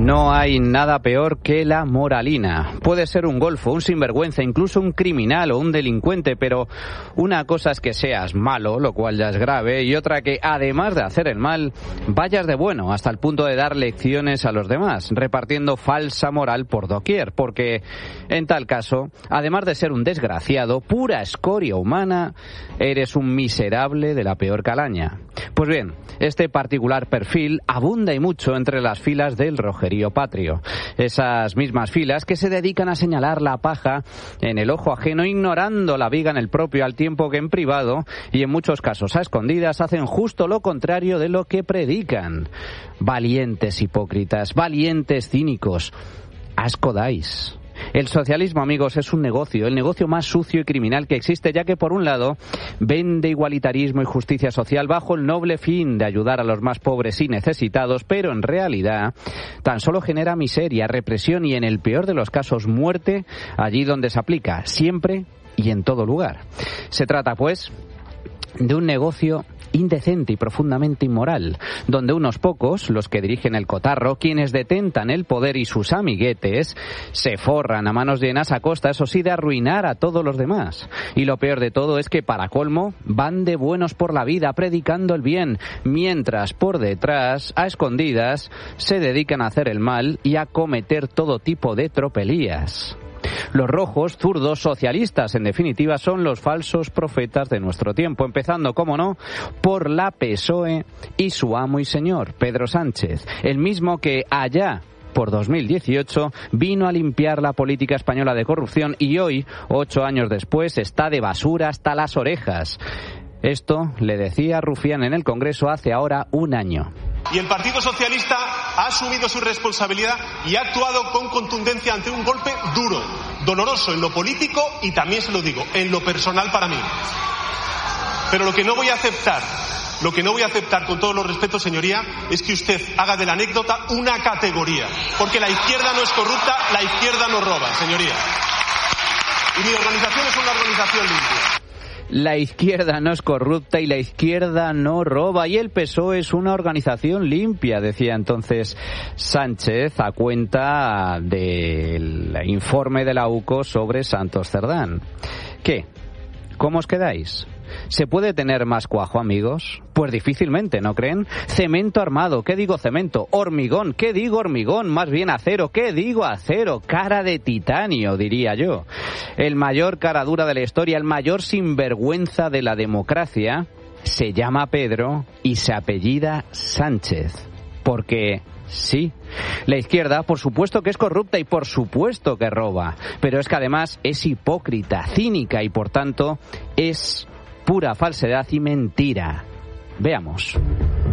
No hay nada peor que la moralina. Puede ser un golfo, un sinvergüenza, incluso un criminal o un delincuente, pero una cosa es que seas malo, lo cual ya es grave, y otra que, además de hacer el mal, vayas de bueno hasta el punto de dar lecciones a los demás, repartiendo falsa moral por doquier, porque en tal caso, además de ser un desgraciado, pura escoria humana, eres un miserable de la peor calaña. Pues bien, este particular perfil abunda y mucho entre las filas del rojerío patrio. Esas mismas filas que se dedican a señalar la paja en el ojo ajeno, ignorando la viga en el propio, al tiempo que en privado, y en muchos casos a escondidas, hacen justo lo contrario de lo que predican. Valientes hipócritas, valientes cínicos, asco dais. El socialismo, amigos, es un negocio, el negocio más sucio y criminal que existe, ya que por un lado vende igualitarismo y justicia social bajo el noble fin de ayudar a los más pobres y necesitados, pero en realidad tan solo genera miseria, represión y, en el peor de los casos, muerte allí donde se aplica, siempre y en todo lugar. Se trata, pues, de un negocio indecente y profundamente inmoral, donde unos pocos, los que dirigen el cotarro, quienes detentan el poder y sus amiguetes, se forran a manos llenas a costa, eso sí, de arruinar a todos los demás. Y lo peor de todo es que, para colmo, van de buenos por la vida predicando el bien, mientras por detrás, a escondidas, se dedican a hacer el mal y a cometer todo tipo de tropelías. Los rojos, zurdos, socialistas, en definitiva, son los falsos profetas de nuestro tiempo, empezando, cómo no, por la PSOE y su amo y señor, Pedro Sánchez, el mismo que allá por 2018 vino a limpiar la política española de corrupción y hoy, 8 años después, está de basura hasta las orejas. Esto le decía Rufián en el Congreso hace ahora un año. Y el Partido Socialista ha asumido su responsabilidad y ha actuado con contundencia ante un golpe duro, doloroso en lo político y también, se lo digo, en lo personal para mí. Pero lo que no voy a aceptar con todos los respetos, señoría, es que usted haga de la anécdota una categoría. Porque la izquierda no es corrupta, la izquierda no roba, señoría. Y mi organización es una organización limpia. La izquierda no es corrupta y la izquierda no roba, y el PSOE es una organización limpia, decía entonces Sánchez a cuenta del informe de la UCO sobre Santos Cerdán. ¿Qué? ¿Cómo os quedáis? ¿Se puede tener más cuajo, amigos? Pues difícilmente, ¿no creen? Cemento armado, ¿qué digo cemento? Hormigón, ¿qué digo hormigón? Más bien acero, ¿qué digo acero? Cara de titanio, diría yo. El mayor cara dura de la historia, el mayor sinvergüenza de la democracia, se llama Pedro y se apellida Sánchez. Porque sí, la izquierda por supuesto que es corrupta y por supuesto que roba, pero es que además es hipócrita, cínica y por tanto es pura falsedad y mentira. Veamos.